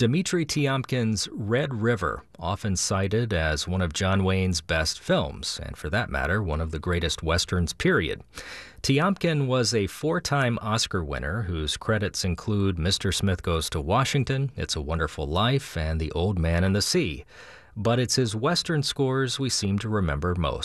Dmitri Tiomkin's Red River, often cited as one of John Wayne's best films, and for that matter, one of the greatest westerns, period. Tiomkin was a four-time Oscar winner whose credits include Mr. Smith Goes to Washington, It's a Wonderful Life, and The Old Man and the Sea. But it's his western scores we seem to remember most.